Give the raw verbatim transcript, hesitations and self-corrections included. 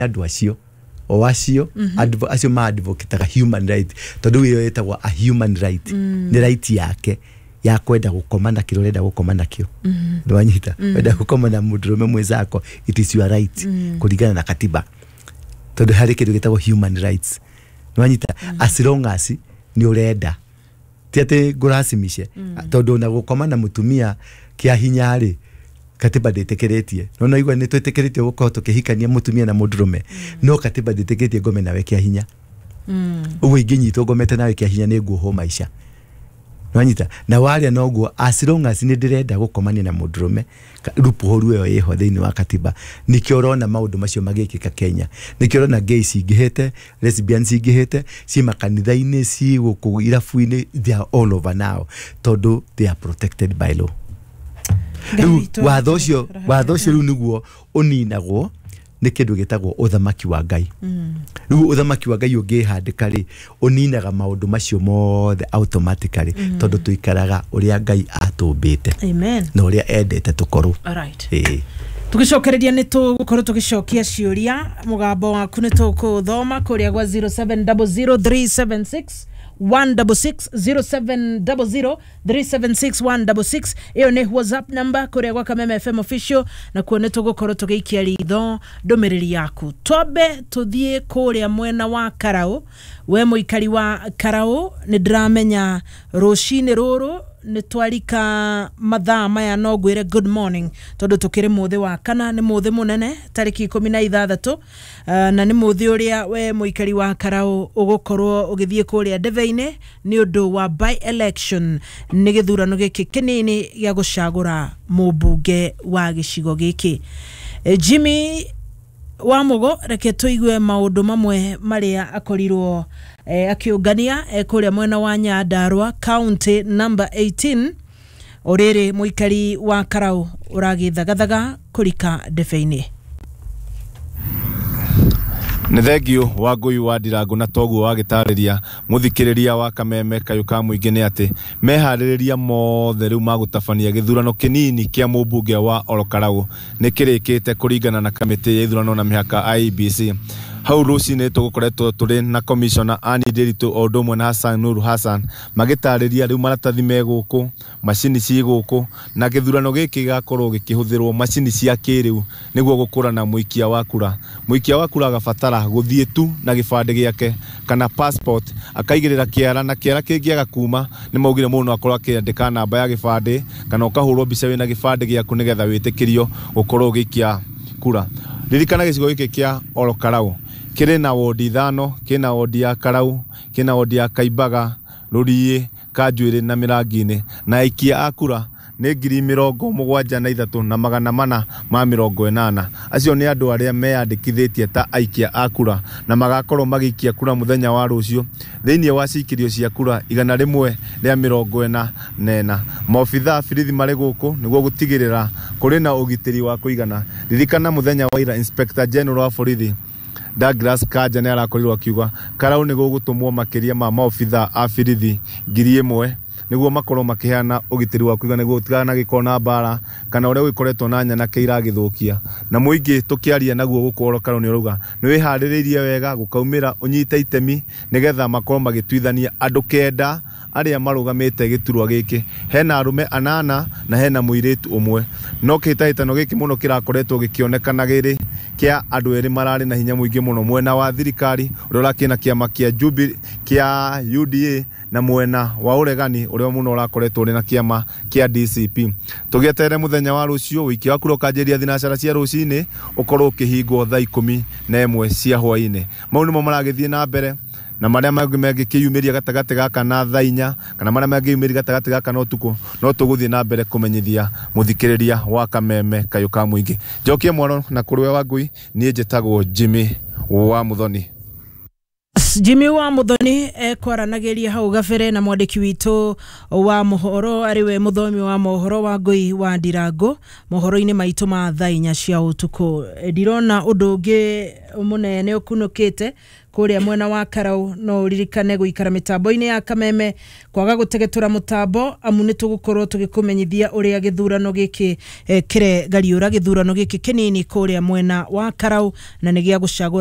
andu acio o acio advo acio ma advocate human right tondu yo etagwa a human right ni right yake ya kwenda gukoma na kiro renda gukoma na kio ndwanyita wenda gukoma na mudrume mwezako it is your right kuligana na katiba tondu hari kindu gitagwa human rights ndwanyita as long as ni urenda tiate ngurasimishe tondu na gukoma na mutumia kia hinyari katiba nditekeretie no no igwa nitwetekeretie guko tukihikania mutumia na mudrume no katiba nditekeretie ngome nawe kia hinya mm uwe inginyitwo ngomete nawe kia hinya ni nguho maisha nwanyita na wale noguo as long as ni ndirenda gukomania na mudrume rupu horu yo yeho thiini wa katiba nikio urona maundu macio magikika Kenya nikio urona gays ingihete lesbians ingihete si makanitha-ini si guku irafu-ini they are all over now tondu they are protected by law watho cio watho cio ru niguo uninagwo ni kindu gitagwo uthamaki wa Ngai ru uthamaki wa Ngai ungihandika ri uninaga maundu macio mothe automatically tondu tuikaraga uria Ngai atumbite amen na uria endete tukoru alright eh tugicokereria ni tugukorwo tugicokia ciuria mugambo waku ni tukuthoma kuria gwa zero seven zero zero three seven six one six six zero seven zero zero three seven six one six six iyo ni WhatsApp number kuria gwa Kameme F M official na kuone tugukorwo tugiikia ritho ndumiriri yaku twabe tuthie kuria mwena wa Karau we muikari wa Karau ni ndramenya rucini ruru ni twarika mathaa maya no gwire good morning tondu tukire muthi wa kana ni muthi munene tariki ikumi na ithathatũ uh, na ni muthi uria we muikari wa Karau ugukorwo ugithie kuria Ndeve-ini ni undu wa by election ni githurano giki kinini gya gucagura mubunge wa gicigo giki e, Jimmy wa mugo reke tuigue maundu mamwe maria akorirwo e, akiungania e, kuria mwena wa Nyandarua county number eighteen orere muikari wa Karau uragithagathaga kurika Ndeve-ini ni thengio wa Ngui wa Ndirangu na toguo wagitariria muthikiriria wa Kameme Kayuka muingi ni ati mehaririria mothe riu magutabania githurano kinini kia mubunge wa Olokarau ni kirikite kuringana na kamiti ya ithurano na mihaka I E B C hau rucini tugukoretwo turi na commissioner Ani Nderitu Odumwe na Hassan Nuru Hassan magitariria riu maratathi meguku macini ci guku na githurano giki gakorwo gikihuthirwo macini cia kiriu niguo gukurana muikia wa kura muikia wa kura gafatara guthie tu na gibande giake kana passport akaigirira kiara na kiara kingiaga kuma ni maugire muno akorwo akiandika namba ya gibande kana ukahurwo mbica wina gibande giaku nigetha witikirio gukorwo gikia kura ririkana gicigo giki kia Olokarau kire na wodi thano kina wodi ya Karau kina wodi ya Kaimbaga Rurie Kanjuire na Mirangini na ikia akura ni ngiri mirongo mugwanja na ithatu na magana mana ma mirongo inana acio ni andu aria meyandikithitie ta aikia akura na magakorwo magikia kura muthenya wa rucio thiini wa cikirio cia kura igana rimwe ria mirongo ina nena maofitha birithi mari guku niguo gutigirira kuri na ugitiri wa kuigana ririkana muthenya wa ira inspector general wa borithi Douglas Kanja ni arakorirwo akiuga Karau ni gugutumwo makiria ma maofitha a birithi ngiri imwe niguo makorwo makiheana ugitiri wa kuigana niguo tigana gikona bara kana uria wikoretwo na nyana keira githukia na muingi tukiaria naguo gukoro Karau ni uruga ni wihariririe wega gukaumira unyita itemi nigetha makorwo magitwithania andu kenda aria marugamite giturwa giki hena arume anana na hena muiritu umwe no kitahitano giki muno kirakoretwo gikionekana giri kia andu eri marari na hinya muingi muno mwena wa thirikari uria kina kiama kia Jubilee kia U D A na mwena wa uregani uria muno urakoretwo ri na kiama kia D C P tugietere muthenya wa rucio wiki wa kuro kanjeria thinacara cia rucini ukorwo ukihingwo thaa ikumi na imwe cia hwaini mau nimo maragithie na mbere na maria mangĩ mangĩkiyumiria gatagati gaka na thaa inya kana maria mangĩyumiria gatagati gaka no tuko no tuguthie na mbere kumenyithia muthikiriria wa Kameme Kayuka muingi njokie mwono na kurwe wa Ngui nie njitagwo Jimmy wa Muthoni Yes, Jimmy wa Muthoni ekwaranageria hau gabere na mwandiki witu wa mohoro ariwe muthomi wa mohoro wa Ngui wa Ndirango mohoro-ini maitu ma thaa inya cia utuku. Ndirona undu ungi munene ukunukite kuria mwena wa Karau no uririkane guikara mitambo-ini ya Kameme kwaga gutegetura mutambo amu ni tugukorwo tugikumenyithia uria githurano giki eh, kire gariura githurano giki kinini kuria mwena wa Karau na ni gia gucagura